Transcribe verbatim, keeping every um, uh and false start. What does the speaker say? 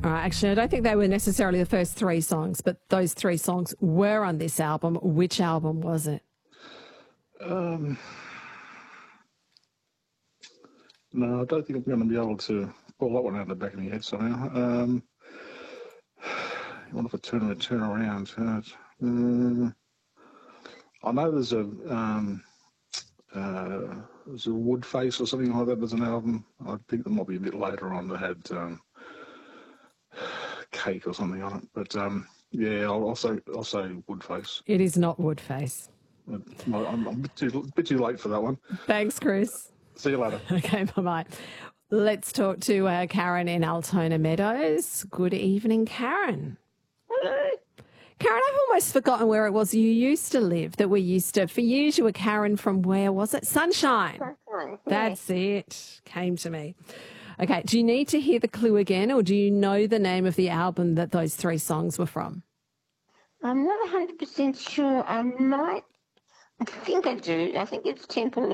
All right, actually, I don't think they were necessarily the first three songs, but those three songs were on this album. Which album was it? Um, no, I don't think I'm going to be able to pull that one out of the back of my head somehow. Um, you wonder if I turn it turn around. Uh, uh, I know there's a um, uh, there's a Woodface or something like that. There's an album. I think there might be a bit later on that had um, Cake or something on it. But um, yeah, I'll, I'll say I'll say Woodface. It is not Woodface. I'm, I'm a bit too, bit too late for that one. Thanks, Chris. See you later. Okay, bye-bye. Let's talk to uh, Karen in Altona Meadows. Good evening, Karen. Hello. Karen, I've almost forgotten where it was you used to live, that we used to. For years, you were Karen from where was it? Sunshine. Sunshine. That's it. Came to me. Okay, do you need to hear the clue again, or do you know the name of the album that those three songs were from? I'm not one hundred percent sure. I might. I think I do. I think it's Temple